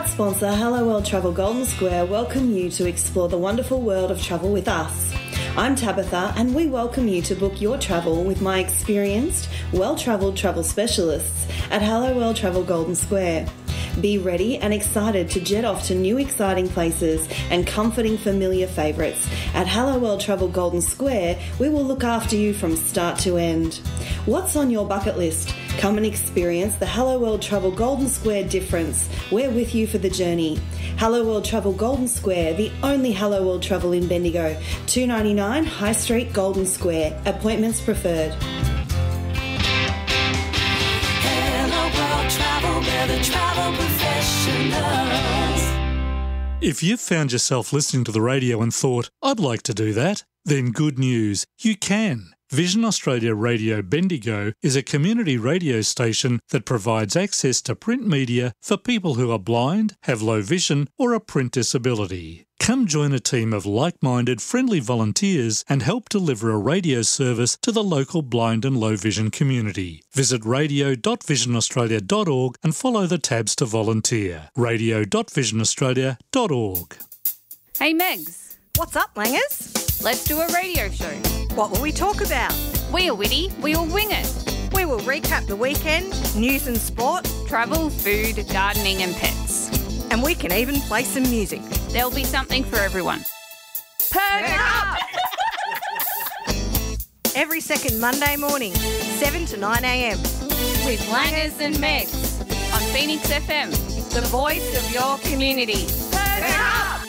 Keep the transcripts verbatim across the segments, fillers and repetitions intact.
Proud sponsor Hello World Travel Golden Square welcome you to explore the wonderful world of travel with us. I'm Tabitha and we welcome you to book your travel with my experienced, well-travelled travel specialists at Hello World Travel Golden Square. Be ready and excited to jet off to new exciting places and comforting familiar favourites. At Hello World Travel Golden Square, we will look after you from start to end. What's on your bucket list? Come and experience the Hello World Travel Golden Square difference. We're with you for the journey. Hello World Travel Golden Square, the only Hello World Travel in Bendigo. two ninety-nine High Street, Golden Square. Appointments preferred. Hello World Travel, we're the travel professionals. If you've found yourself listening to the radio and thought, I'd like to do that, then good news, you can. Vision Australia Radio Bendigo is a community radio station that provides access to print media for people who are blind, have low vision or a print disability. Come join a team of like-minded, friendly volunteers and help deliver a radio service to the local blind and low vision community. Visit radio dot vision australia dot org and follow the tabs to volunteer. radio dot vision australia dot org. Hey Megs. What's up, Langers? Let's do a radio show. What will we talk about? We are witty, we will wing it. We will recap the weekend, news and sport, travel, food, gardening and pets. And we can even play some music. There'll be something for everyone. Perk up! Every second Monday morning, seven to nine a.m. with Langers and Megs on Phoenix F M, the voice of your community. Perk up!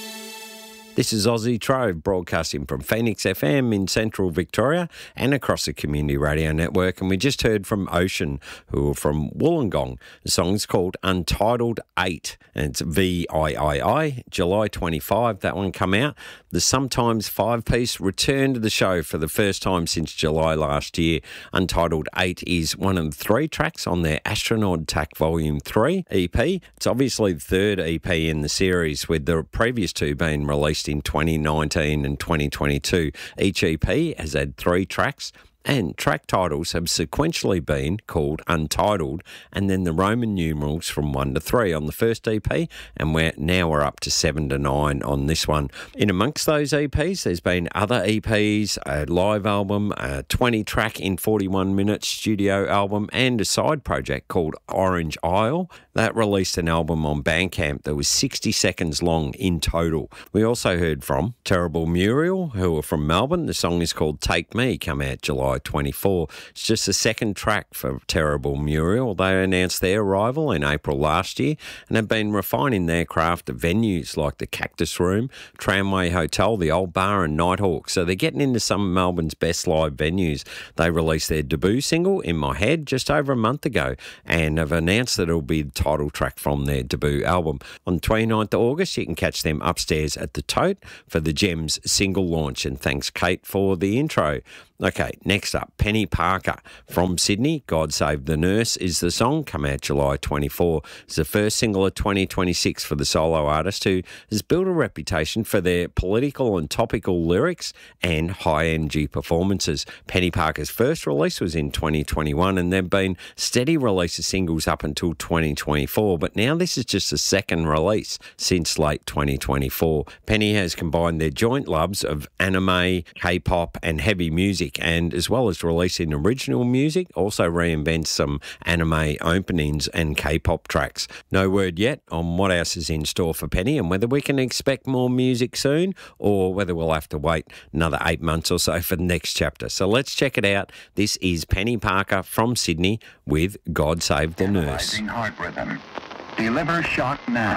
This is Aussie Trove broadcasting from Phoenix F M in central Victoria and across the community radio network. And we just heard from Ocean, who are from Wollongong. The song's called Untitled eight, and it's V I I I, July twenty-fifth, that one come out. The Sometimes five-piece returned to the show for the first time since July last year. Untitled eight is one of the three tracks on their Astronaut Attack Volume three E P. It's obviously the third E P in the series, with the previous two being released in twenty nineteen and twenty twenty-two. Each E P has had three tracks, and track titles have sequentially been called Untitled and then the Roman numerals from one to three on the first E P, and we're now we're up to seven to nine on this one. In amongst those E Ps, there's been other E Ps, a live album, a twenty track in forty-one minutes studio album, and a side project called Orange Isle. That released an album on Bandcamp that was sixty seconds long in total. We also heard from Terrible Muriel, who are from Melbourne. The song is called Take Me, come out July twenty-fourth. It's just the second track for Terrible Muriel. They announced their arrival in April last year and have been refining their craft at venues like the Cactus Room, Tramway Hotel, the Old Bar and Nighthawk. So they're getting into some of Melbourne's best live venues. They released their debut single, In My Head, just over a month ago and have announced that it'll be the title track from their debut album. On the twenty-ninth of August, you can catch them upstairs at the Tote for the Gems single launch, and thanks Kate for the intro. Okay, next up, Penny Parker from Sydney. God Save the Nurse is the song, come out July twenty-fourth. It's the first single of twenty twenty-six for the solo artist, who has built a reputation for their political and topical lyrics and high-energy performances. Penny Parker's first release was in twenty twenty-one, and there have been steady release of singles up until twenty twenty-four, but now this is just the second release since late twenty twenty-four. Penny has combined their joint loves of anime, K-pop and heavy music, and as well as releasing original music, also reinvents some anime openings and K-pop tracks. No word yet on what else is in store for Penny and whether we can expect more music soon or whether we'll have to wait another eight months or so for the next chapter. So let's check it out. This is Penny Parker from Sydney with God Save the Nurse. Heart rhythm. Deliver shock now.